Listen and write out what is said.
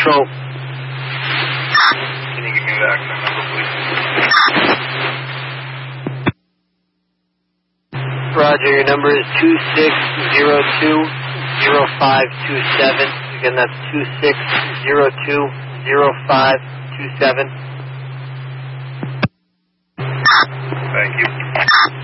Control. Can you give me the accident number, please? Roger, your number is 2602-0527. Again, that's 2602-0527. Thank you.